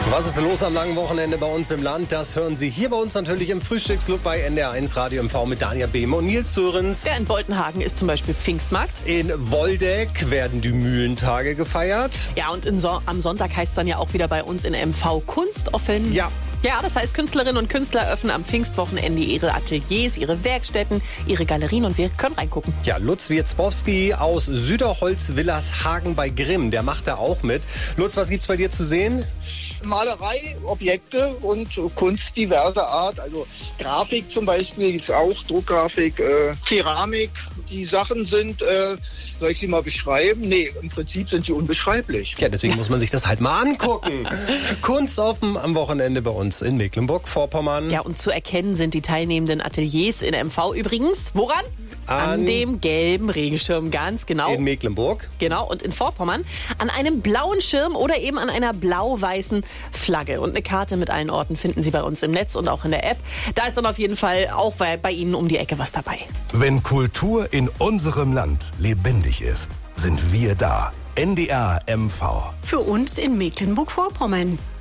Was ist los am langen Wochenende bei uns im Land? Das hören Sie hier bei uns natürlich im Frühstücksclub bei NDR1 Radio MV mit Dania Behme und Nils Sörensen. Ja, in Boltenhagen ist zum Beispiel Pfingstmarkt. In Woldeck werden die Mühlentage gefeiert. Ja, und am Sonntag heißt es dann ja auch wieder bei uns in MV Kunstoffen. Ja. Ja, das heißt, Künstlerinnen und Künstler öffnen am Pfingstwochenende ihre Ateliers, ihre Werkstätten, ihre Galerien und wir können reingucken. Ja, Lutz Wierzbowski aus Süderholz-Villas-Hagen bei Grimm, der macht da auch mit. Lutz, was gibt's bei dir zu sehen? Malerei, Objekte und Kunst diverser Art. Also Grafik zum Beispiel gibt's auch, Druckgrafik, Keramik. Die Sachen sind, soll ich sie mal beschreiben? Nee, im Prinzip sind sie unbeschreiblich. Ja, deswegen muss man sich das halt mal angucken. Kunstoffen am Wochenende bei uns in Mecklenburg-Vorpommern. Ja, und zu erkennen sind die teilnehmenden Ateliers in MV übrigens. Woran? An dem gelben Regenschirm, ganz genau. In Mecklenburg. Genau, und in Vorpommern an einem blauen Schirm oder eben an einer blau-weißen Flagge. Und eine Karte mit allen Orten finden Sie bei uns im Netz und auch in der App. Da ist dann auf jeden Fall auch bei Ihnen um die Ecke was dabei. Wenn Kultur in unserem Land lebendig ist, sind wir da. NDR MV. Für uns in Mecklenburg-Vorpommern.